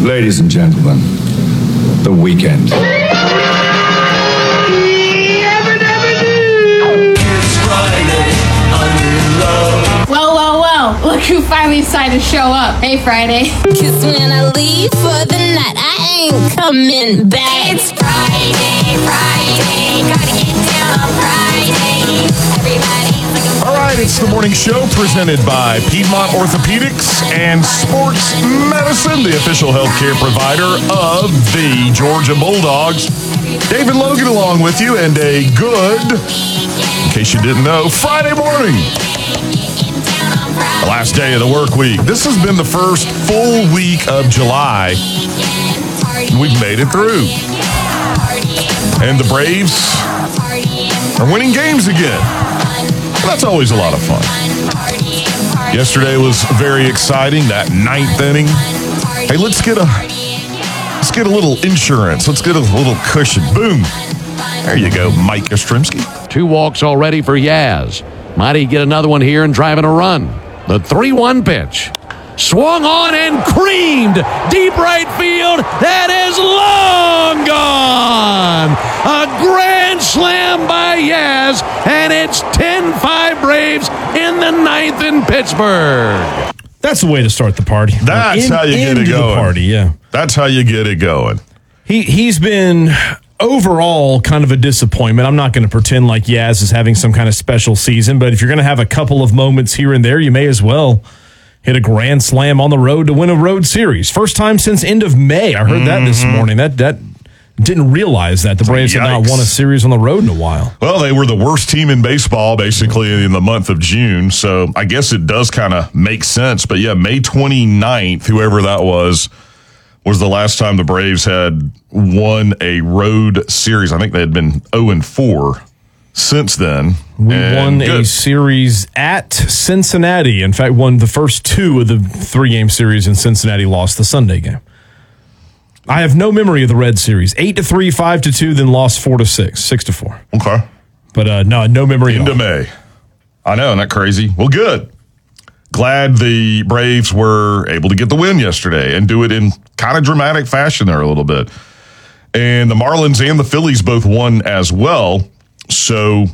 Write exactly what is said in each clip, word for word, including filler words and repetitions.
Ladies and gentlemen, The Weeknd. Well, well, well, look who finally decided to show up. Hey, Friday. Cause when I leave for the night, I ain't coming back. It's Friday, Friday, gotta get down on Friday. Everybody's like a... All right, it's the morning show presented by Piedmont Orthopedics and Sports Medicine, the official healthcare provider of the Georgia Bulldogs. David Logan along with you, and a good, in case you didn't know, Friday morning. The last day of the work week. This has been the first full week of July. We've made it through. And the Braves are winning games again. That's always a lot of fun. Yesterday was very exciting, that ninth inning. Hey, let's get a let's get a little insurance. Let's get a little cushion. Boom. There you go, Mike Yastrzemski. Two walks already for Yaz. Might he get another one here and driving a run? The three one pitch. Swung on and creamed. Deep right field. That is long gone. A grand slam by Yaz. And it's ten five Braves in the ninth in Pittsburgh. That's the way to start the party. That's In, how you get it going. The party, yeah. That's how you get it going. He, he's been overall kind of a disappointment. I'm not going to pretend like Yaz is having some kind of special season, but if you're going to have a couple of moments here and there, you may as well hit a grand slam on the road to win a road series. First time since end of May. I heard mm-hmm. that this morning. That that didn't realize that the Braves Yikes. had not won a series on the road in a while. Well, they were the worst team in baseball basically in the month of June, so I guess it does kind of make sense. But yeah, May twenty-ninth, whoever that was, was the last time the Braves had won a road series. I think they had been oh and four since then. We and won good. a series at Cincinnati. In fact, won the first two of the three-game series in Cincinnati, lost the Sunday game. I have no memory of the Red series. Eight to three, five to two, then lost four to six, six to four. Okay. But uh, no, no memory Into at all. May. I know, isn't that crazy? Well, good. Glad the Braves were able to get the win yesterday and do it in kind of dramatic fashion there a little bit. And the Marlins and the Phillies both won as well. So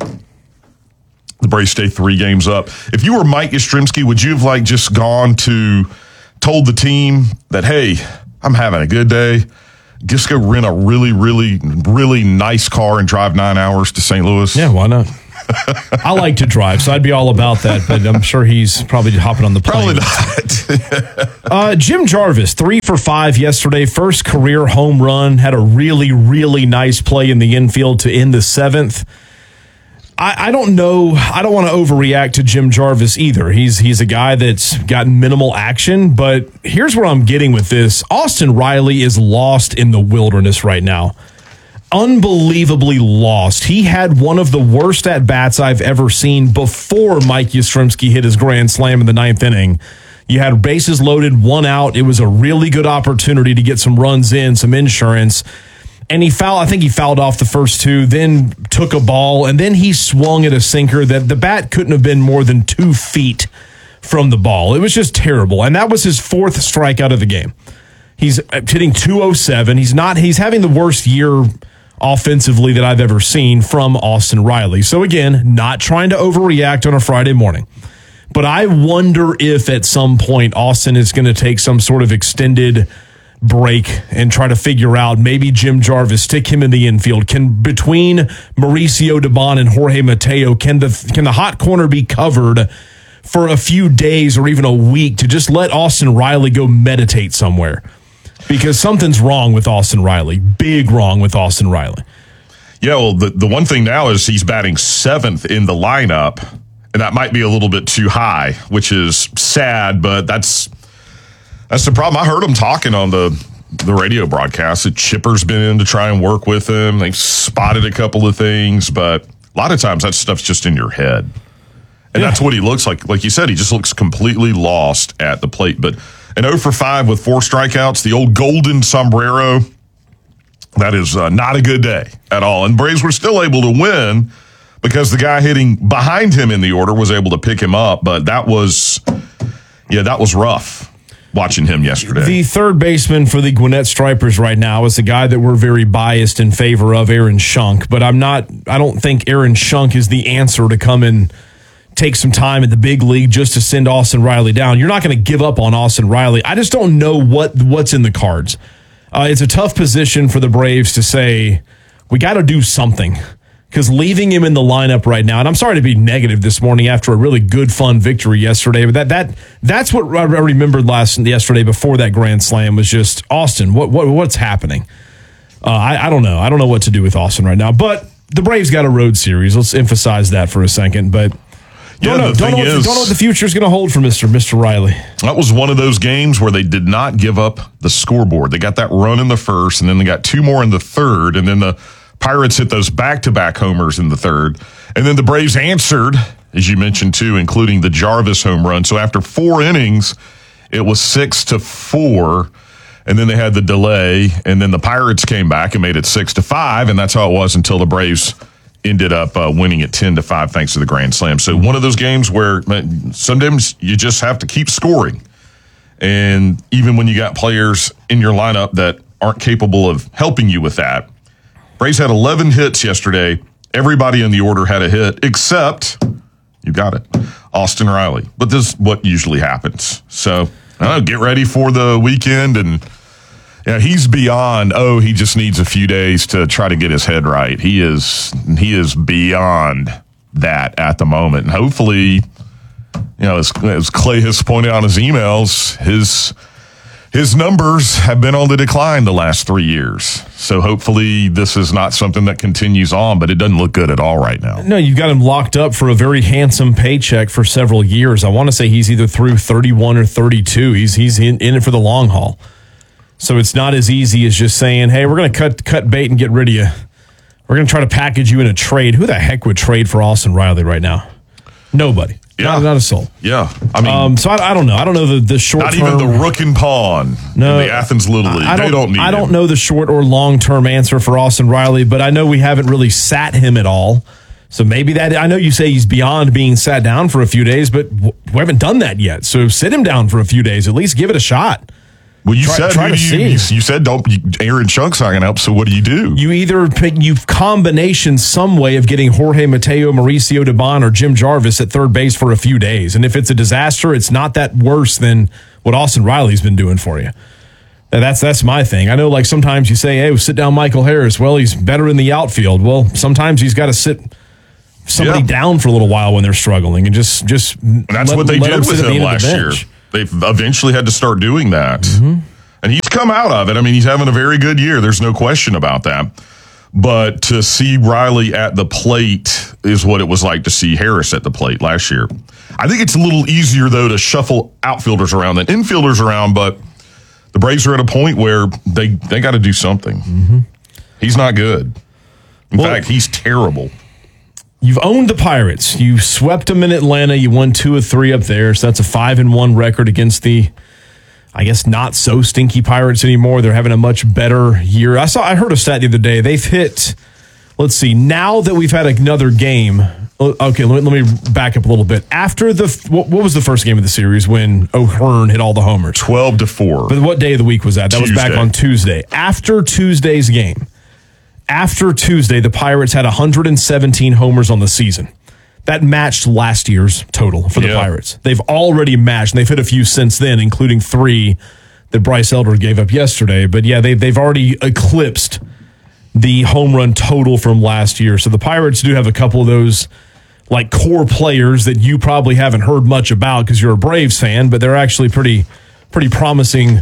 the Braves stay three games up. If you were Mike Yastrzemski, would you have like just gone to, told the team that, hey, I'm having a good day. Just go rent a really, really, really nice car and drive nine hours to Saint Louis? Yeah, why not? I like to drive, so I'd be all about that, but I'm sure he's probably hopping on the plane. Probably not. uh, Jim Jarvis, three for five yesterday, first career home run, had a really, really nice play in the infield to end the seventh. I, I don't know, I don't want to overreact to Jim Jarvis either. He's he's a guy that's gotten minimal action, but here's where I'm getting with this. Austin Riley is lost in the wilderness right now. Unbelievably lost. He had one of the worst at-bats I've ever seen before Mike Yastrzemski hit his grand slam in the ninth inning. You had bases loaded, one out. It was a really good opportunity to get some runs in, some insurance. And he fouled, I think he fouled off the first two, then took a ball, and then he swung at a sinker that the bat couldn't have been more than two feet from the ball. It was just terrible. And that was his fourth strikeout of the game. He's hitting two oh seven. He's not, he's having the worst year offensively that I've ever seen from Austin Riley. So again, not trying to overreact on a Friday morning. But I wonder if at some point Austin is going to take some sort of extended break and try to figure out maybe Jim Jarvis, stick him in the infield. Can between Mauricio Dubon and Jorge Mateo, can the can the hot corner be covered for a few days or even a week to just let Austin Riley go meditate somewhere? Because something's wrong with Austin Riley. Big wrong with Austin Riley. Yeah, well, the, the one thing now is he's batting seventh in the lineup, and that might be a little bit too high, which is sad, but that's that's the problem. I heard him talking on the, the radio broadcast that Chipper's been in to try and work with him. They've spotted a couple of things, but a lot of times that stuff's just in your head. And yeah. That's what he looks like. Like you said, he just looks completely lost at the plate. But an oh for five with four strikeouts, the old golden sombrero, that is uh, not a good day at all. And Braves were still able to win because the guy hitting behind him in the order was able to pick him up. But that was, yeah, that was rough. watching him yesterday. The third baseman for the Gwinnett Stripers right now is a guy that we're very biased in favor of, Aaron Schunk. But I'm not. I don't think Aaron Schunk is the answer to come and take some time at the big league just to send Austin Riley down. You're not going to give up on Austin Riley. I just don't know what what's in the cards. Uh, it's a tough position for the Braves to say, we got to do something. Because leaving him in the lineup right now, and I'm sorry to be negative this morning after a really good, fun victory yesterday, but that that that's what I remembered last yesterday before that grand slam was just, Austin, what what what's happening? Uh, I, I don't know. I don't know what to do with Austin right now. But the Braves got a road series. Let's emphasize that for a second. But Yeah, don't know, the don't, know thing what, is- don't know what the future is going to hold for Mister Mister Riley. That was one of those games where they did not give up the scoreboard. They got that run in the first, and then they got two more in the third, and then the Pirates hit those back-to-back homers in the third. And then the Braves answered, as you mentioned, too, including the Jarvis home run. So after four innings, it was six to four. And then they had the delay. And then the Pirates came back and made it six to five. And that's how it was until the Braves ended up uh, winning it ten to five thanks to the Grand Slam. So one of those games where man, sometimes you just have to keep scoring. And even when you got players in your lineup that aren't capable of helping you with that, Braves had eleven hits yesterday. Everybody in the order had a hit, except, you got it, Austin Riley. But this is what usually happens. So, I don't know, get ready for the weekend. And yeah, he's beyond, oh, he just needs a few days to try to get his head right. He is he is beyond that at the moment. And hopefully, you know, as, as Clay has pointed out in his emails, his... His numbers have been on the decline the last three years. So hopefully this is not something that continues on, but it doesn't look good at all right now. No, you've got him locked up for a very handsome paycheck for several years. I want to say he's either through thirty-one or thirty-two. He's he's in, in it for the long haul. So it's not as easy as just saying, hey, we're going to cut cut bait and get rid of you. We're going to try to package you in a trade. Who the heck would trade for Austin Riley right now? Nobody. Yeah. Not, not a soul. Yeah. I mean, Um, so I, I don't know. I don't know the, the short not term. even the Rook and Pawn No, in the Athens Little League. I don't, they don't need I don't him. know the short or long term answer for Austin Riley, but I know we haven't really sat him at all. So maybe that, I know you say he's beyond being sat down for a few days, but we haven't done that yet. So sit him down for a few days. At least give it a shot. Well, you Try- said try you, to you, see. you said don't. You, Aaron Chunk's not going to help. So what do you do? You either pick, you combination some way of getting Jorge Mateo, Mauricio Dubon, or Jim Jarvis at third base for a few days. And if it's a disaster, it's not that worse than what Austin Riley's been doing for you. And that's that's my thing. I know, like sometimes you say, "Hey, well, sit down, Michael Harris." Well, he's better in the outfield. Well, sometimes he's got to sit somebody Yeah. down for a little while when they're struggling, and just just. And that's let- what they let did him sit with at the him end of the last year. bench. They've eventually had to start doing that. Mm-hmm. And he's come out of it. I mean, he's having a very good year. There's no question about that. But to see Riley at the plate is what it was like to see Harris at the plate last year. I think it's a little easier, though, to shuffle outfielders around than infielders around, but the Braves are at a point where they, they got to do something. Mm-hmm. He's not good. In Well- fact, he's terrible. You've owned the Pirates. You swept them in Atlanta. You won two of three up there. So that's a five and one record against the, I guess, not so stinky Pirates anymore. They're having a much better year. I saw. I heard a stat the other day. They've hit. Let's see. Now that we've had another game. Okay, let me, let me back up a little bit. After the what, what was the first game of the series when O'Hearn hit all the homers? twelve to four. But what day of the week was that? That was back Tuesday. on Tuesday. After Tuesday's game. After Tuesday, the Pirates had one hundred seventeen homers on the season. That matched last year's total for the Yeah. Pirates. They've already matched, and they've hit a few since then, including three that Bryce Elder gave up yesterday. But yeah, they, they've already eclipsed the home run total from last year. So the Pirates do have a couple of those like core players that you probably haven't heard much about because you're a Braves fan, but they're actually pretty pretty promising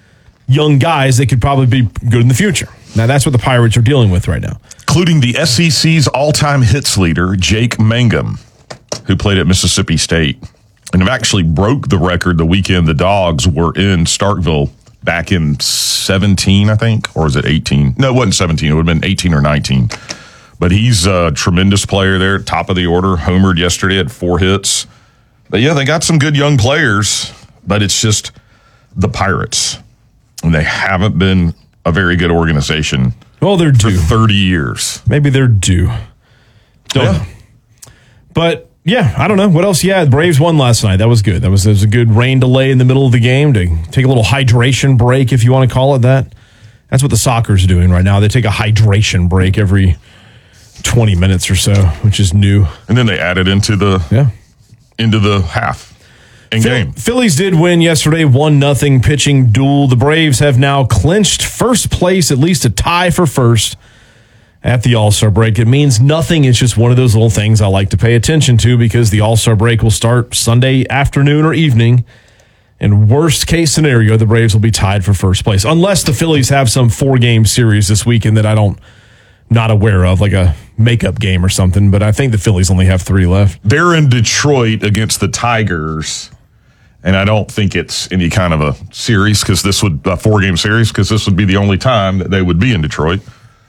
young guys that could probably be good in the future. Now, that's what the Pirates are dealing with right now. Including the S E C's all-time hits leader, Jake Mangum, who played at Mississippi State, and actually broke the record the weekend the Dogs were in Starkville back in seventeen, I think, or is it eighteen? No, it wasn't seventeen. It would have been eighteen or nineteen. But he's a tremendous player there, top of the order, homered yesterday, had four hits. But yeah, they got some good young players, but it's just the Pirates. And they haven't been a very good organization Well, they're for due. thirty years. Maybe they're due. Don't Yeah. know. But Yeah, I don't know. What else? Yeah, the Braves won last night. That was good. That was, that was a good rain delay in the middle of the game to take a little hydration break, if you want to call it that. That's what the soccer's doing right now. They take a hydration break every twenty minutes or so, which is new. And then they added into the Yeah. into the half in Phil- game. Phillies did win yesterday, one nothing pitching duel. The Braves have now clinched first place, at least a tie for first at the All-Star break. It means nothing. It's just one of those little things I like to pay attention to because the All-Star break will start Sunday afternoon or evening. And worst case scenario, the Braves will be tied for first place, unless the Phillies have some four-game series this weekend that I don't not aware of, like a makeup game or something. But I think the Phillies only have three left. They're in Detroit against the Tigers, and I don't think it's any kind of a series because this would a four-game series because this would be the only time that they would be in Detroit.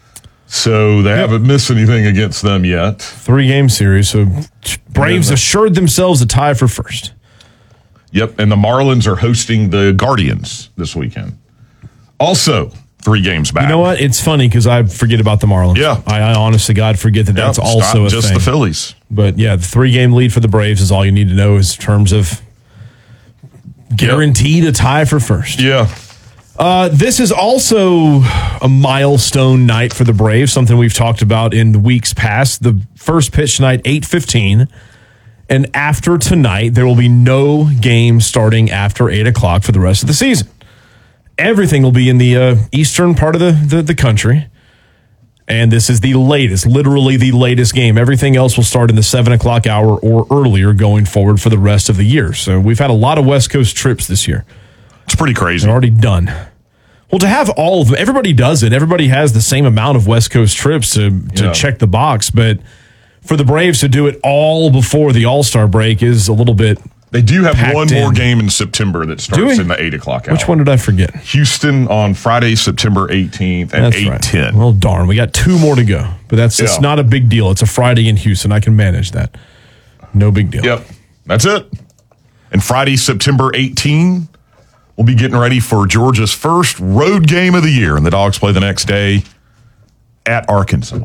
So they haven't missed anything against them yet. Three-game series. So Braves assured themselves a tie for first. Yep, and the Marlins are hosting the Guardians this weekend. Also, three games back. You know what? It's funny because I forget about the Marlins. Yeah. I, I honest to God forget that Yep, that's it's also not a just thing. the Phillies. But yeah, the three-game lead for the Braves is all you need to know is in terms of guaranteed a tie for first. Yeah. Uh, this is also a milestone night for the Braves, something we've talked about in weeks past. The first pitch tonight, eight fifteen. And after tonight, there will be no game starting after eight o'clock for the rest of the season. Everything will be in the uh, eastern part of the, the, the country. And this is the latest, literally the latest game. Everything else will start in the seven o'clock hour or earlier going forward for the rest of the year. So we've had a lot of West Coast trips this year. It's pretty crazy. They're already done. Well, to have all of them, everybody does it. Everybody has the same amount of West Coast trips to, to Yeah. check the box. But for the Braves to do it all before the All-Star break is a little bit... They do have packed one more in. game in September that Do we? starts in the eight o'clock hour. Which one did I forget? Houston on Friday, September eighteenth at That's eight right. ten. Well, darn, we got two more to go. But that's it's Yeah. not a big deal. It's a Friday in Houston. I can manage that. No big deal. Yep, that's it. And Friday, September eighteenth, we'll be getting ready for Georgia's first road game of the year, and the Dogs play the next day at Arkansas.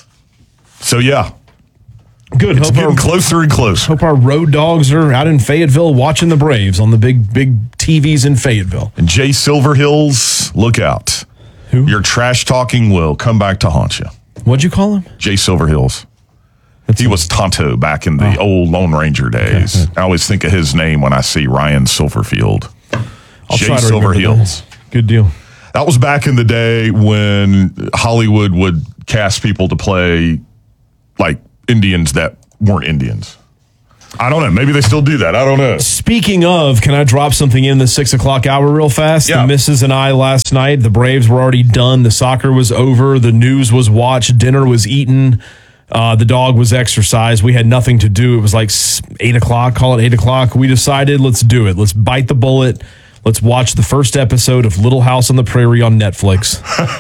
So, yeah, Good. it's Hope getting our, closer and closer. hope our road dogs are out in Fayetteville watching the Braves on the big, big T Vs in Fayetteville. And Jay Silverhills, look out. Who? Your trash talking will come back to haunt you. What'd you call him? Jay Silverhills. He was Tonto back in the Oh. old Lone Ranger days. I always think of his name when I see Ryan Silverfield. I'll Jay try to remember Silverhills. that. Good deal. That was back in the day when Hollywood would cast people to play like Indians that weren't Indians. I don't know. Maybe they still do that. I don't know. Speaking of, can I drop something in the six o'clock hour real fast? Yeah. The missus and I last night, the Braves were already done. The soccer was over. The news was watched. Dinner was eaten. Uh, the dog was exercised. We had nothing to do. It was like s- eight o'clock, call it eight o'clock. We decided, let's do it. Let's bite the bullet. Let's watch the first episode of Little House on the Prairie on Netflix.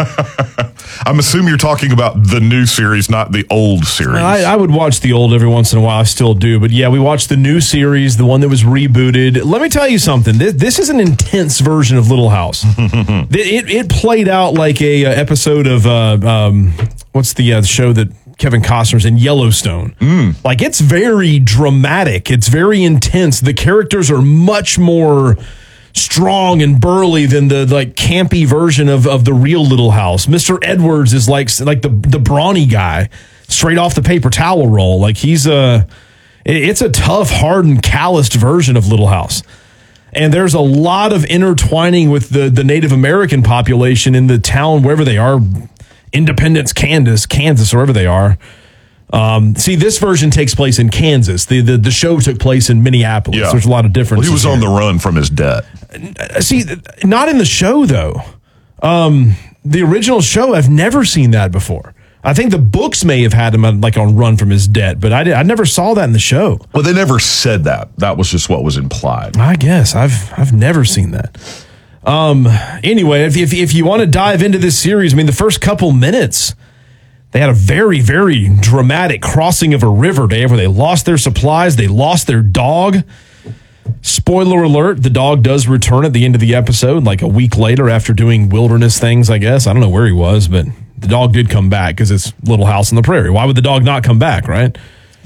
I'm assuming you're talking about the new series, not the old series. I, I would watch the old every once in a while. I still do. But yeah, we watched the new series, the one that was rebooted. Let me tell you something. This, this is an intense version of Little House. it, it, it played out like a uh, episode of, uh, um, what's the uh, show that Kevin Costner's in, Yellowstone. Like, it's very dramatic. It's very intense. The characters are much more strong and burly than the like campy version of, of the real Little House. Mister Edwards is like like the the brawny guy, straight off the paper towel roll. Like he's a, it's a tough, hardened, calloused version of Little House. And there's a lot of intertwining with the the Native American population in the town, wherever they are, Independence, Kansas, Kansas, wherever they are. Um, see, this version takes place in Kansas. The, the the show took place in Minneapolis. Yeah. There's a lot of Well, differences. he was on here. the run from his debt. See, not in the show, though. Um, the original show, I've never seen that before. I think the books may have had him on, like on run from his debt, but I, did, I never saw that in the show. Well, they never said that. That was just what was implied. I guess I've I've never seen that. Um, anyway, if, if if you want to dive into this series, I mean, the first couple minutes, they had a very, very dramatic crossing of a river, Dave, where they lost their supplies, they lost their dog. Spoiler alert, the dog does return at the end of the episode, like a week later after doing wilderness things, I guess. I don't know where he was, but the dog did come back because it's Little House on the Prairie. Why would the dog not come back, right?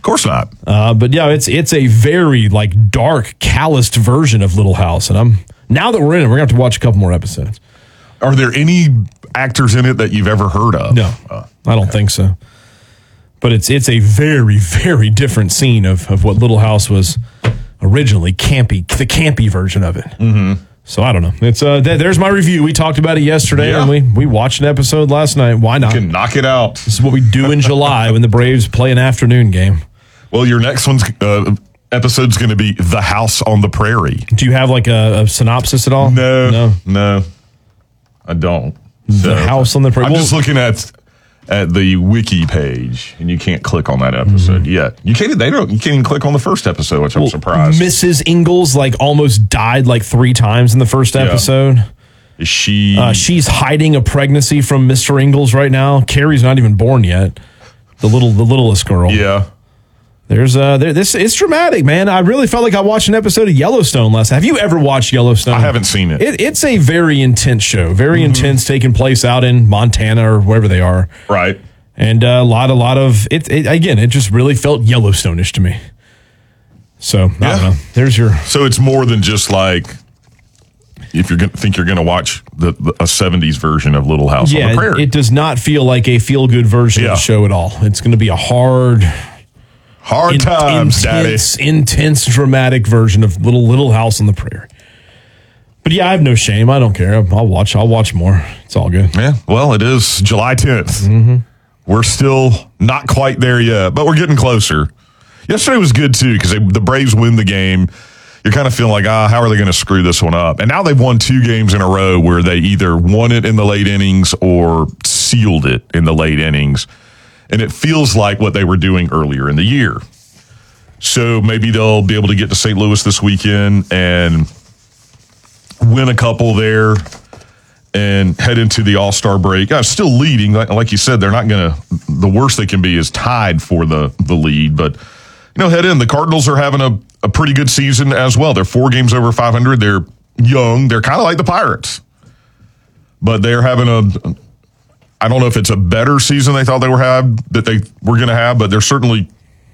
course not. Uh, but yeah, it's it's a very like dark, calloused version of Little House, and I'm now that we're in it, we're gonna have to watch a couple more episodes. Are there any actors in it that you've ever heard of? No, Uh, I don't think so. But it's it's a very very different scene of of what Little House was originally, campy, the campy version of it. Mm-hmm. So I don't know. It's uh, th- there's my review. We talked about it yesterday, Yeah. and we we watched an episode last night. Why not? you can knock it out. This is what we do in July when the Braves play an afternoon game. Well, your next one's uh, episode's going to be The House on the Prairie. Do you have like a, a synopsis at all? No, no. no, I don't. The House on the Prairie. I'm Well- just looking at at the wiki page, and you can't click on that episode Mm-hmm. yet. You can't. They don't. You can't even click on the first episode, which I'm Well, surprised. Missus Ingalls like almost died like three times in the first episode. Is she? Uh, she's hiding a pregnancy from Mister Ingalls right now. Carrie's not even born yet. The little, the littlest girl. yeah. There's uh, there, this it's dramatic, man. I really felt like I watched an episode of Yellowstone last night. Have you ever watched Yellowstone? I haven't seen it. It, it's a very intense show, very Mm-hmm. intense, taking place out in Montana or wherever they are, Right. and uh, a lot, a lot of it, it. Again, it just really felt Yellowstone-ish to me. So I Yeah. don't know. There's your So it's more than just like if you're going to think you're going to watch the, the a seventies version of Little House on yeah. the It, Prairie. it does not feel like a feel-good version Yeah. of the show at all. It's going to be a hard, Hard in- times, Daddy. intense, intense, dramatic version of Little Little House on the Prairie. But yeah, I have no shame. I don't care. I'll watch. I'll watch more. It's all good. Yeah. Well, it is July tenth. Mm-hmm. We're still not quite there yet, but we're getting closer. Yesterday was good too because the Braves win the game. You're kind of feeling like, ah, how are they going to screw this one up? And now they've won two games in a row where they either won it in the late innings or sealed it in the late innings. And it feels like what they were doing earlier in the year. So maybe they'll be able to get to Saint Louis this weekend and win a couple there and head into the All-Star break. Uh, still leading. Like, like you said, they're not going to, the worst they can be is tied for the, the lead. But, you know, head in. The Cardinals are having a, a pretty good season as well. They're four games over five hundred. They're young. They're kind of like the Pirates. But they're having a, I don't know if it's a better season they thought they were had that they were going to have, but they're certainly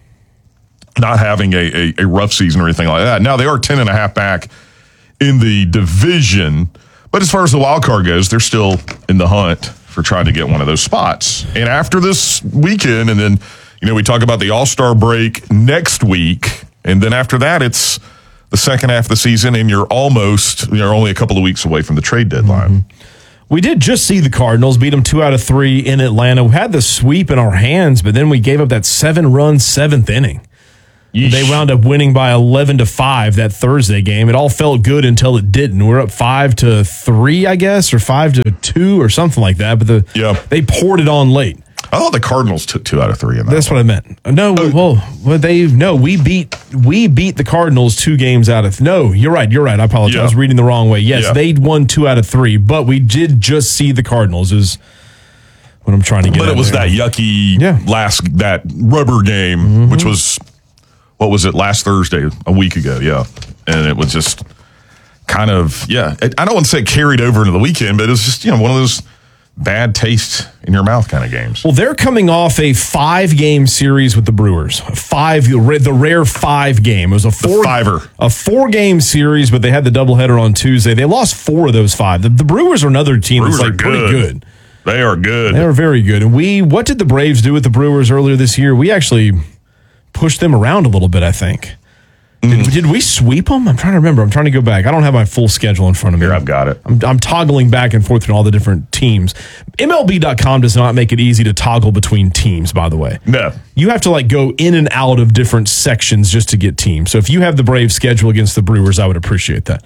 not having a, a, a rough season or anything like that. Now, they are ten and a half back in the division, but as far as the wild card goes, they're still in the hunt for trying to get one of those spots. And after this weekend, and then, you know, we talk about the All-Star break next week, and then after that, it's the second half of the season, and you're almost, you're only a couple of weeks away from the trade deadline. Mm-hmm. We did just see the Cardinals beat them two out of three in Atlanta. We had the sweep in our hands, but then we gave up that seven-run seventh inning. They wound up winning by eleven to five that Thursday game. It all felt good until it didn't. We're up five to three, I guess, or five to two or something like that. But the Yeah. they poured it on late. I thought the Cardinals took two out of three in that. That's what I meant. No, Oh. well, well, they no, we beat we beat the Cardinals two games out of no. You're right. You're right. I apologize. Yeah. I was reading the wrong way. Yes, Yeah. they won two out of three, but we did just see the Cardinals. Is what I'm trying to get. But at it was there. that yucky Yeah. Mm-hmm. last that rubber game, which was what was it last Thursday, a week ago? Yeah, and it was just kind of yeah. It, I don't want to say it carried over into the weekend, but it was just you know one of those bad taste in your mouth kind of games. Well, they're coming off a five-game series with the Brewers. Five, the rare five game. It was a four fiver. a four-game series, but they had the doubleheader on Tuesday. They lost four of those five. The, the Brewers are another team Brewers that's like are pretty good. good. They are good. They are very good. And we, what did the Braves do with the Brewers earlier this year? We actually pushed them around a little bit, I think. Mm. Did, did we sweep them? I'm trying to remember. I'm trying to go back. I don't have my full schedule in front of me. Here, I've got it. I'm, I'm toggling back and forth between all the different teams. M L B dot com does not make it easy to toggle between teams, by the way. No. You have to like go in and out of different sections just to get teams. So if you have the Braves schedule against the Brewers, I would appreciate that.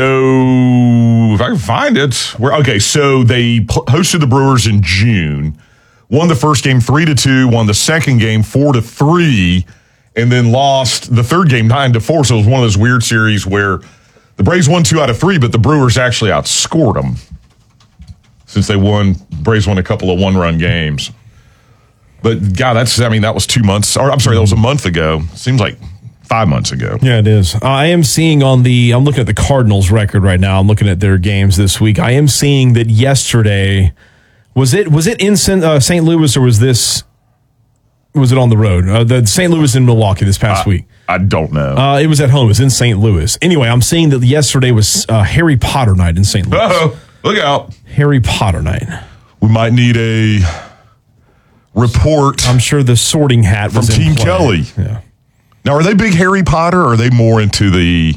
So if I can find it, we're okay. So they pl- hosted the Brewers in June, won the first game three to two, won the second game four to three, and then lost the third game nine to four. So it was one of those weird series where the Braves won two out of three, but the Brewers actually outscored them since they won. Braves won a couple of one-run games. But God, that's I mean that was two months. Or I'm sorry, that was a month ago. Seems like five months ago. Yeah, it is. I am seeing on the, I'm looking at the Cardinals record right now. I'm looking at their games this week. I am seeing that yesterday, was it was it in Saint Uh, Saint Louis or was this was it on the road? Uh, the Saint Louis and Milwaukee this past I, week. I don't know. Uh, it was at home. It was in Saint Louis. Anyway, I'm seeing that yesterday was uh, Harry Potter night in Saint Louis. Uh-oh. Look out. Harry Potter night. We might need a report I'm sure the sorting hat from was in Team play. Kelly. Yeah. Now, are they big Harry Potter, or are they more into the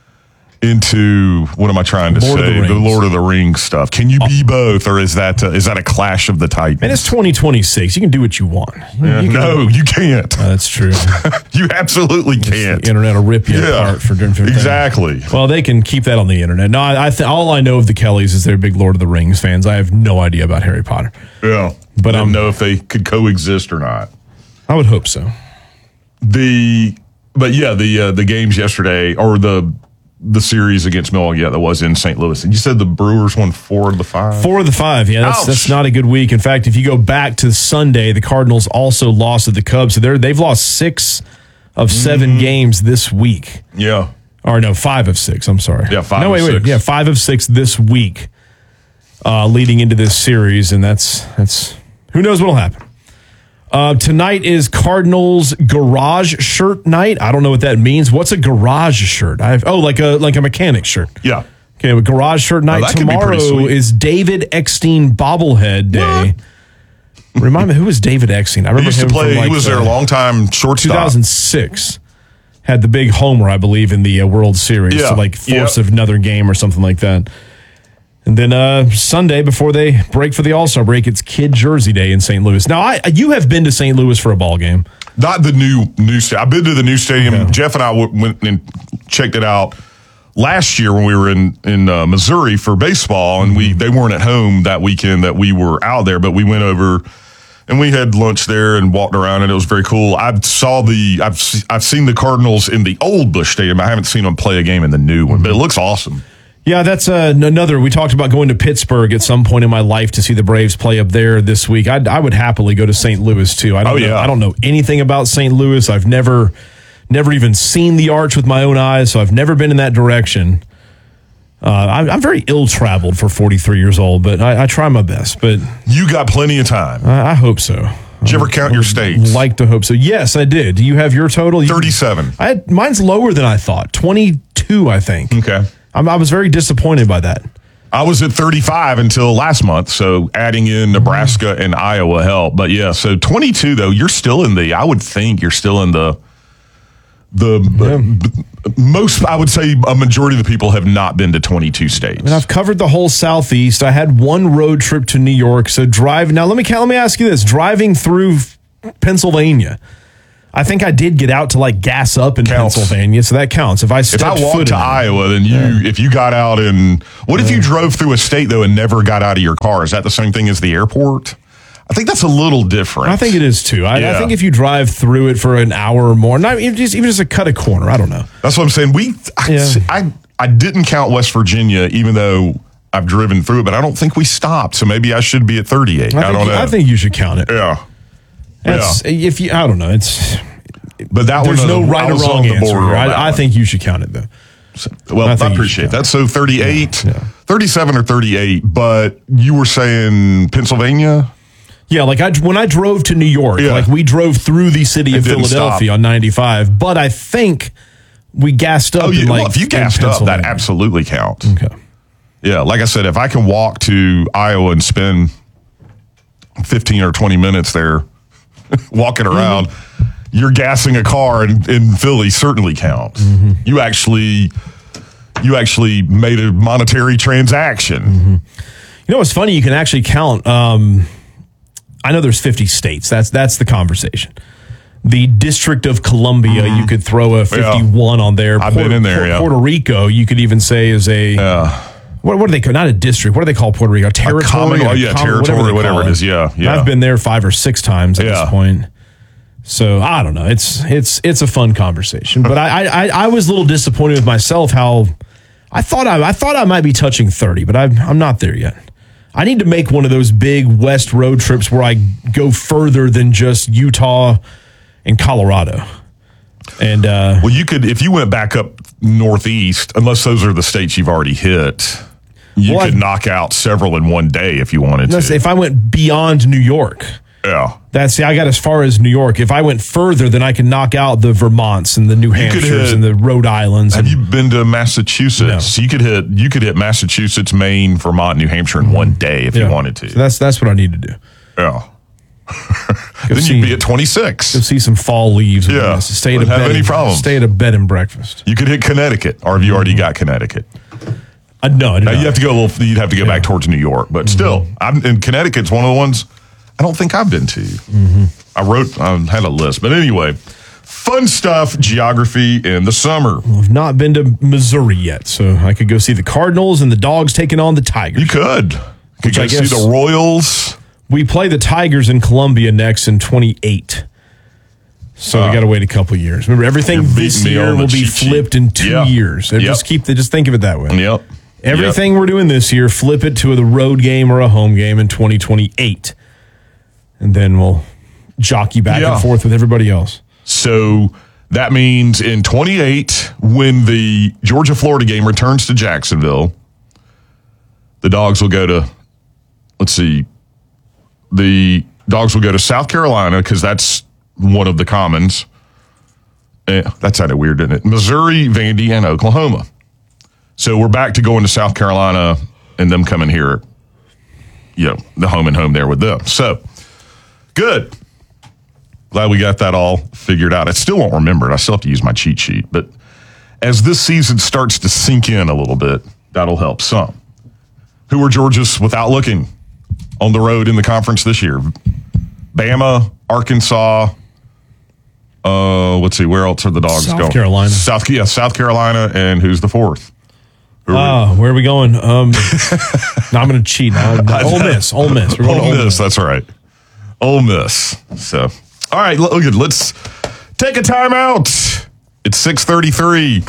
into what am I trying to Lord of say? the The, Rings. Lord of the Rings stuff. Can you be both, or is that uh, is that a clash of the titans? And it's twenty twenty-six. You can do what you want. Yeah, You can- no, you can't. Uh, that's true. You absolutely can't. The internet will rip you Yeah, apart for doing different things. exactly. Well, they can keep that on the internet. No, I, I th- all I know of the Kellys is they're big Lord of the Rings fans. I have no idea about Harry Potter. Yeah, But, but I um, don't know if they could coexist or not. I would hope so. The but yeah, the uh, the games yesterday or the the series against Milwaukee, yeah, that was in Saint Louis. And you said the Brewers won four of the five. Four of the five. Yeah, that's, Ouch. that's not a good week. In fact, if you go back to Sunday, the Cardinals also lost to the Cubs. So they're, they've lost six of seven Mm-hmm. games this week. Yeah, Or no, five of six. I'm sorry. Yeah, five No, of wait, wait. six. Yeah, five of six this week, uh, leading into this series, and that's that's who knows what'll happen. Uh, tonight is Cardinals garage shirt night. I don't know what that means. What's a garage shirt? I've oh, like a like a mechanic shirt. yeah. Okay, but garage shirt night. that could be pretty Tomorrow sweet. is David Eckstein bobblehead day. Remind me, who was David Eckstein? I He remember used to him play. from like he was the their longtime shortstop. two thousand six. Had the big homer, I believe, in the uh, World Series Yeah. to like force Yep. another game or something like that. And then uh, Sunday, before they break for the All-Star break, it's Kid Jersey Day in Saint Louis. Now, I you have been to Saint Louis for a ball game. Not the new new stadium. I've been to the new stadium. Okay. Jeff and I w- went and checked it out last year when we were in in uh, Missouri for baseball, and we they weren't at home that weekend that we were out there, but we went over and we had lunch there and walked around, and it was very cool. I saw the I've se- I've seen the Cardinals in the old Busch Stadium. I haven't seen them play a game in the new one, but it looks awesome. Yeah, that's uh, another. We talked about going to Pittsburgh at some point in my life to see the Braves play up there this week. I'd, I would happily go to Saint Louis too. I don't Oh, know, yeah. I don't know anything about Saint Louis. I've never, never even seen the arch with my own eyes, so I've never been in that direction. Uh, I'm, I'm very ill-traveled for forty-three years old, but I, I try my best. But You got plenty of time. I, I hope so. Did you ever count your states? Like to hope so. Yes, I did. Do you have your total? You- thirty-seven. I had, mine's lower than I thought. twenty-two, I think. Okay. I'm, I was very disappointed by that. I was at thirty-five until last month, so adding in Nebraska and Iowa helped. But yeah, so twenty-two though, you're still in the. I would think you're still in the. The b- most, I would say, a majority of the people have not been to twenty-two states. And I've covered the whole Southeast. I had one road trip to New York. So drive now. Let me let me ask you this: driving through Pennsylvania, I think I did get out to like gas up in Counts. Pennsylvania, so that counts. If I If stepped I foot walked in to it. Iowa, then you, if you got out in, what if you drove through a state though and never got out of your car? Is that the same thing as the airport? I think that's a little different. I think it is too. I, I Yeah. think if you drive through it for an hour or more, not even just even just a cut a corner. I don't know. That's what I'm saying. We, I, Yeah. I, I didn't count West Virginia, even though I've driven through it, but I don't think we stopped. So maybe I should be at thirty-eight. I, I, think, don't know. I think you should count it. yeah. It's, If you, I don't know. It's But that there's one, no I right or was on wrong the answer. border here. on that I, I one. think you should count it though. Well, I I, think you appreciate should that. So thirty-eight, Yeah, yeah. thirty-seven or thirty-eight, but you were saying Pennsylvania? Yeah, like I when I drove to New York, Yeah. like we drove through the city of And didn't Philadelphia stop. on ninety-five, but I think we gassed up. Oh, yeah. in like Well, if you in gassed up, that Pennsylvania. absolutely counts. Okay. Yeah, like I said, if I can walk to Iowa and spend fifteen or twenty minutes there walking around, you're gassing a car in, in Philly certainly counts. You actually you actually made a monetary transaction. You know what's funny? You can actually count. Um, I know there's fifty states. That's that's the conversation. The District of Columbia, you could throw a fifty-one on there. I've been in there, yeah. Puerto Rico, you could even say is a Yeah. what, what do they call? Not a district. What do they call Puerto Rico? A territory? common- oh, A yeah, common- territory, they whatever call it is. Yeah, And yeah. I've been there five or six times at Yeah. this point. So I don't know. It's it's it's a fun conversation, but I, I I was a little disappointed with myself. How I thought I I thought I might be touching thirty, but I'm I'm not there yet. I need to make one of those big West road trips where I go further than just Utah and Colorado. And uh, Well, you could, if you went back up northeast, unless those are the states you've already hit, you Well, could I- knock out several in one day if you wanted let's to. say if I went beyond New York, Yeah. That's see, I got as far as New York. If I went further, then I could knock out the Vermonts and the New Hampshires hit- and the Rhode Islands. Have and, you been to Massachusetts? No. You could hit you could hit Massachusetts, Maine, Vermont, New Hampshire in one day if yeah. you wanted to. So that's that's what I need to do. Yeah. Then see- you'd be at twenty-six. Go see some fall leaves. Yeah. Stay at a Wouldn't have bed any and, problem. Stay at a bed and breakfast. You could hit Connecticut, or have you already got Connecticut? Uh, no, I did Now, not. you have to go a little. You'd have to go back towards New York, but still, I'm in Connecticut's one of the ones I don't think I've been to. Mm-hmm. I wrote, I had a list, but anyway, fun stuff, geography in the summer. I've not been to Missouri yet, so I could go see the Cardinals and the Dogs taking on the Tigers. You could. You could Which go I see guess- the Royals. We play the Tigers in Columbia next in twenty-eight. So Uh, we got to wait a couple years. Remember, everything You're this beating me year on the will be cheat sheet. flipped in two Yeah. years. And Yep. Just keep the, just think of it that way. Yep. Everything Yep. we're doing this year, flip it to the road game or a home game in twenty twenty-eight. And then we'll jockey back Yeah. and forth with everybody else. So that means in twenty-eight, when the Georgia Florida game returns to Jacksonville, the Dogs will go to, let's see, the Dogs will go to South Carolina because that's one of the commons. Eh, that sounded weird, didn't it? Missouri, Vandy, and Oklahoma. So we're back to going to South Carolina and them coming here, you know, the home and home there with them. So good. Glad we got that all figured out. I still won't remember it. I still have to use my cheat sheet. But as this season starts to sink in a little bit, that'll help some. Who are Georgia's without looking on the road in the conference this year? Bama, Arkansas. Uh, let's see, where else are the Dogs South going? Carolina. South, yeah, South Carolina, and who's the fourth? Who are we- Oh, where are we going? Um, no, I'm going to cheat. No, no, Ole Miss. Ole Miss. We're going Ole to Ole Miss, that's right. Ole Miss. So, all right, look, good. Let's take a timeout. It's six thirty-three.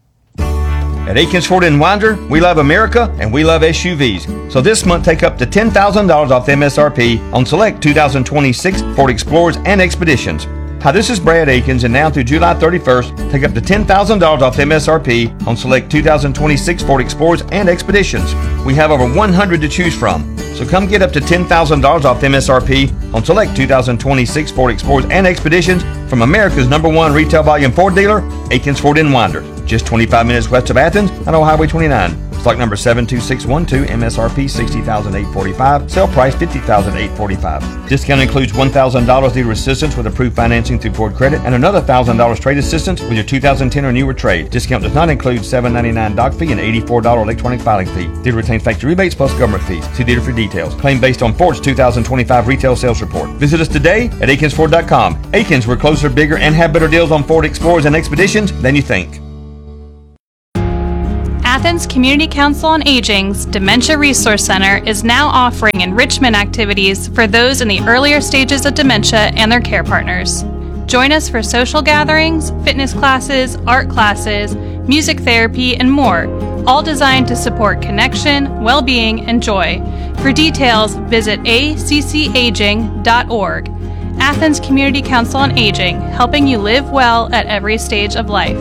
At Aikens Ford in Winder, we love America and we love S U Vs. So this month, take up to ten thousand dollars off M S R P on select two thousand twenty-six Ford Explorers and Expeditions. Hi, this is Brad Aikens, and now through July thirty-first, take up to ten thousand dollars off M S R P on select two thousand twenty-six Ford Explorers and Expeditions. We have over one hundred to choose from. So come get up to ten thousand dollars off M S R P on select two thousand twenty-six Ford Explorers and Expeditions from America's number one retail volume Ford dealer, Aikens Ford in Winder. Just twenty-five minutes west of Athens on Old Highway twenty-nine. Stock number seven two six one two, M S R P sixty thousand eight hundred forty-five dollars, sale price fifty thousand eight hundred forty-five dollars. Discount includes one thousand dollars dealer assistance with approved financing through Ford Credit and another one thousand dollars trade assistance with your two thousand ten or newer trade. Discount does not include seven ninety-nine doc fee and eighty-four dollars electronic filing fee. Dealer retains factory rebates plus government fees. See dealer for details. Claim based on Ford's two thousand twenty-five retail sales report. Visit us today at Aikens Ford dot com. Aikens, we're closer, bigger, and have better deals on Ford Explorers and Expeditions than you think. Athens Community Council on Aging's Dementia Resource Center is now offering enrichment activities for those in the earlier stages of dementia and their care partners. Join us for social gatherings, fitness classes, art classes, music therapy, and more, all designed to support connection, well-being, and joy. For details, visit a c c aging dot org. Athens Community Council on Aging, helping you live well at every stage of life.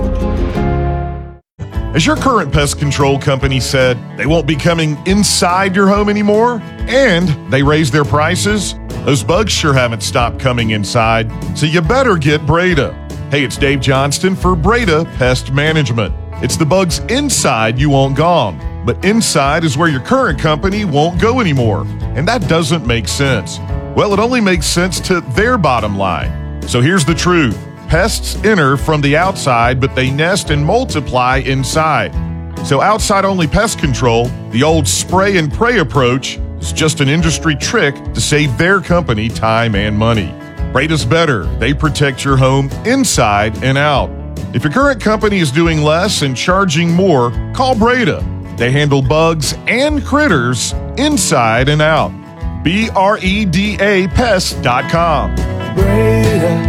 As your current pest control company said they won't be coming inside your home anymore, and they raised their prices, those bugs sure haven't stopped coming inside, so you better get Breda. Hey, it's Dave Johnston for Breda Pest Management. It's the bugs inside you want gone, but inside is where your current company won't go anymore, and that doesn't make sense. Well, it only makes sense to their bottom line. So here's the truth. Pests enter from the outside, but they nest and multiply inside. So outside-only pest control, the old spray and pray approach, is just an industry trick to save their company time and money. Breda's better. They protect your home inside and out. If your current company is doing less and charging more, call Breda. They handle bugs and critters inside and out. B R E D A pest dot com. Breda.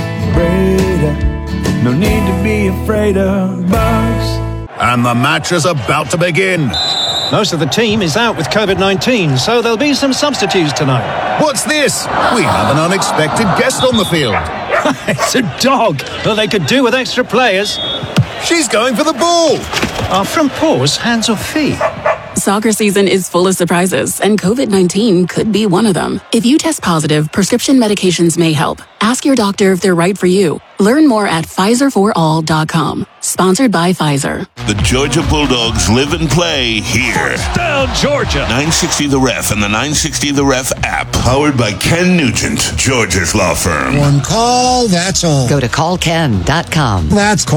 Breda, no need to be afraid of bugs. And the match is about to begin. Most of the team is out with COVID nineteen, so there'll be some substitutes tonight. What's this? We have an unexpected guest on the field. It's a dog, but they could do with extra players. She's going for the ball. Are from paws, hands or feet? Soccer season is full of surprises, and COVID nineteen could be one of them. If you test positive, prescription medications may help. Ask your doctor if they're right for you. Learn more at Pfizer for all dot com. Sponsored by Pfizer. The Georgia Bulldogs live and play here. Down, Georgia. nine sixty The Ref and the nine sixty The Ref app. Powered by Ken Nugent, Georgia's law firm. One call, that's all. Go to call ken dot com. That's